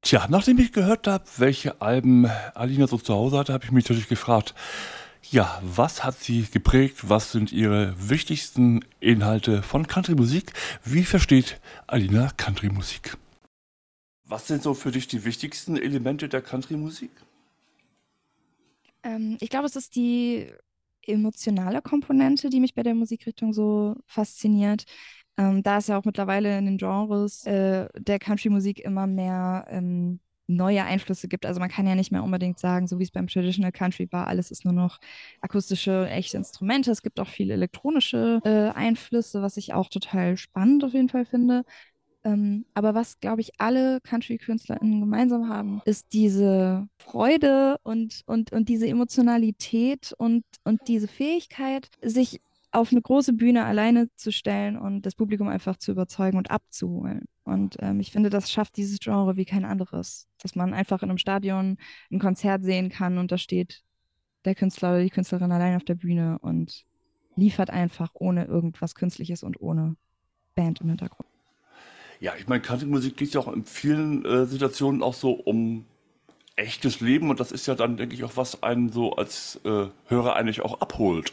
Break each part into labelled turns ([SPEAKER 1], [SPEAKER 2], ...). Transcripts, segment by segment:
[SPEAKER 1] Tja, nachdem ich gehört habe, welche Alben Alina so zu Hause hatte, habe ich mich natürlich gefragt, ja, was hat sie geprägt? Was sind ihre wichtigsten Inhalte von Country-Musik? Wie versteht Alina Country-Musik? Was sind so für dich die wichtigsten Elemente der Country-Musik?
[SPEAKER 2] Ich glaube, es ist die emotionale Komponente, die mich bei der Musikrichtung so fasziniert. Da es ja auch mittlerweile in den Genres der Country-Musik immer mehr neue Einflüsse gibt. Also man kann ja nicht mehr unbedingt sagen, so wie es beim Traditional Country war, alles ist nur noch akustische, echte Instrumente. Es gibt auch viele elektronische Einflüsse, was ich auch total spannend auf jeden Fall finde. Aber was, glaube ich, alle Country-KünstlerInnen gemeinsam haben, ist diese Freude und diese Emotionalität und diese Fähigkeit, sich auf eine große Bühne alleine zu stellen und das Publikum einfach zu überzeugen und abzuholen. Und ich finde, das schafft dieses Genre wie kein anderes. Dass man einfach in einem Stadion ein Konzert sehen kann und da steht der Künstler oder die Künstlerin allein auf der Bühne und liefert einfach ohne irgendwas Künstliches und ohne Band im Hintergrund.
[SPEAKER 1] Ja, ich meine, Country-Musik geht ja auch in vielen Situationen auch so um echtes Leben und das ist ja dann, denke ich, auch was einen so als Hörer eigentlich auch abholt.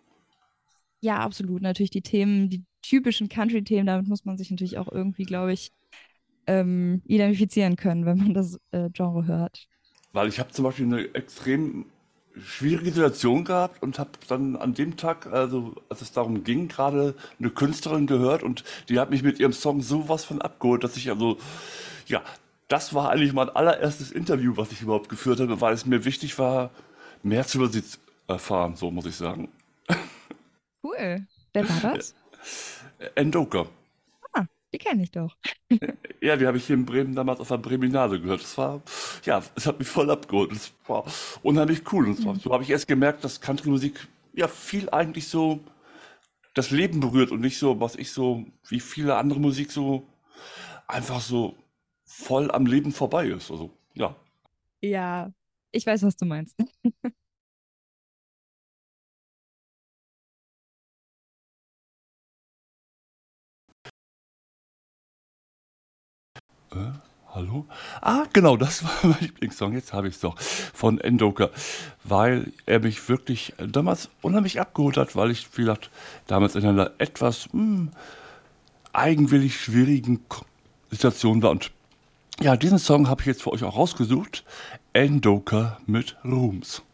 [SPEAKER 2] Ja, absolut. Natürlich die Themen, die typischen Country-Themen, damit muss man sich natürlich auch irgendwie, glaube ich, identifizieren können, wenn man das Genre hört.
[SPEAKER 1] Weil ich habe zum Beispiel eine extrem schwierige Situation gehabt und habe dann an dem Tag, also als es darum ging, gerade eine Künstlerin gehört und die hat mich mit ihrem Song sowas von abgeholt, dass ich also, ja, das war eigentlich mein allererstes Interview, was ich überhaupt geführt habe, weil es mir wichtig war, mehr zu über sie zu erfahren, so muss ich sagen.
[SPEAKER 2] Cool. Wer war das?
[SPEAKER 1] Endoka.
[SPEAKER 2] Ah, die kenne ich doch.
[SPEAKER 1] Ja, die habe ich hier in Bremen damals auf der Breminale gehört. Das war, ja, es hat mich voll abgeholt. Das war unheimlich cool. Und
[SPEAKER 2] Hm.
[SPEAKER 1] so habe ich erst gemerkt, dass Country-Musik ja viel eigentlich so das Leben berührt und nicht so, was ich so, wie viele andere Musik so einfach so voll am Leben vorbei ist. Also, ja.
[SPEAKER 2] Ja, ich weiß, was du meinst.
[SPEAKER 1] Hallo? Ah, genau, das war mein Lieblingssong. Jetzt habe ich es doch. Von Endoka. Weil er mich wirklich damals unheimlich abgeholt hat, weil ich, wie gesagt, damals in einer etwas eigenwillig schwierigen Situation war. Und ja, diesen Song habe ich jetzt für euch auch rausgesucht. Endoka mit Rooms.